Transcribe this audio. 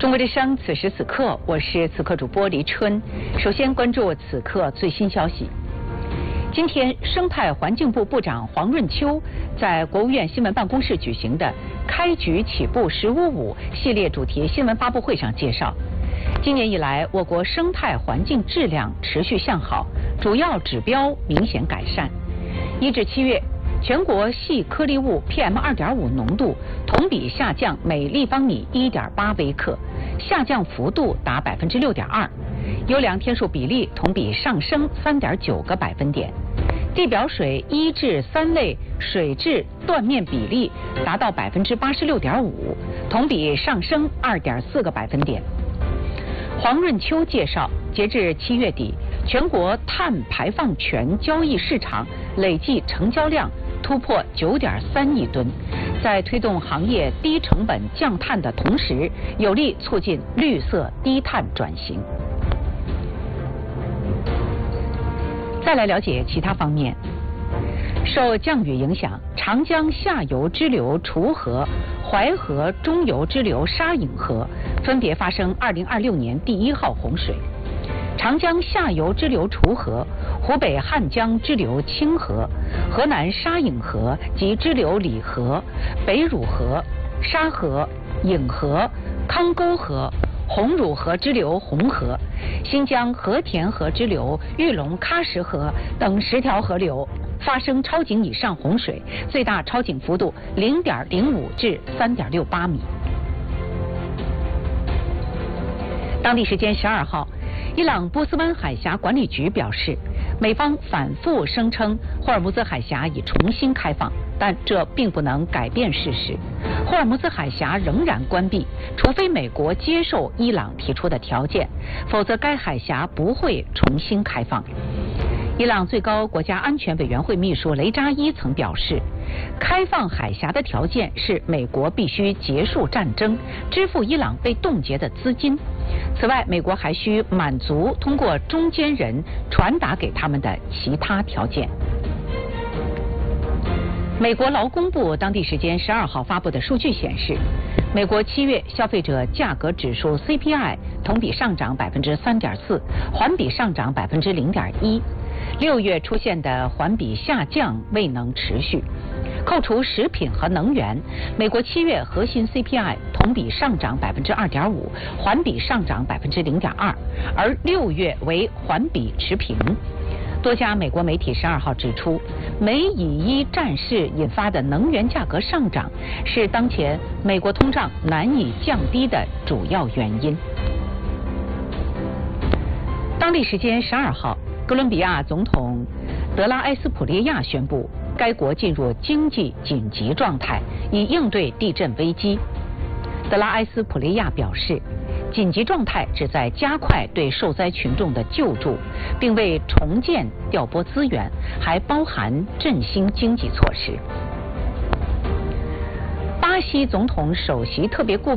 中国之声，此时此刻，我是此刻主播黎春。首先关注此刻最新消息。今天，生态环境部部长黄润秋在国务院新闻办公室举行的“开局起步15.5”系列主题新闻发布会上介绍，今年以来，我国生态环境质量持续向好，主要指标明显改善。1至7月，全国细颗粒物 PM2.5 浓度同比下降每立方米1.8微克，下降幅度达6.2%，优良天数比例同比上升3.9个百分点，地表水1至3类水质断面比例达到86.5%，同比上升2.4个百分点。黄润秋介绍，截至7月底，全国碳排放权交易市场累计成交量突破9.3亿吨，在推动行业低成本降碳的同时，有力促进绿色低碳转型。再来了解其他方面。受降雨影响，长江下游支流滁河、淮河中游支流沙颍河分别发生2026年第1号洪水。长江下游支流滁河、湖北汉江支流清河、河南沙颍河及支流里河、北汝河、沙河、颍河、康沟河、红汝河支流红河、新疆和田河支流玉龙喀什河等10条河流发生超警以上洪水，最大超警幅度0.05至3.68米。当地时间12号，伊朗波斯湾海峡管理局表示，美方反复声称霍尔木兹海峡已重新开放，但这并不能改变事实。霍尔木兹海峡仍然关闭，除非美国接受伊朗提出的条件，否则该海峡不会重新开放。伊朗最高国家安全委员会秘书雷扎伊曾表示，开放海峡的条件是美国必须结束战争，支付伊朗被冻结的资金。此外，美国还需满足通过中间人传达给他们的其他条件。美国劳工部当地时间12号发布的数据显示，美国7月消费者价格指数 CPI 同比上涨3.4%，环比上涨0.1%。6月出现的环比下降未能持续。扣除食品和能源，美国7月核心 CPI 同比上涨2.5%，环比上涨0.2%，而6月为环比持平。多家美国媒体12号指出，美以伊战事引发的能源价格上涨是当前美国通胀难以降低的主要原因。当地时间12号，哥伦比亚总统德拉埃斯普利亚宣布，该国进入经济紧急状态，以应对地震危机。德拉埃斯普利亚表示，紧急状态旨在加快对受灾群众的救助，并为重建调拨资源，还包含振兴经济措施。巴西总统首席特别顾问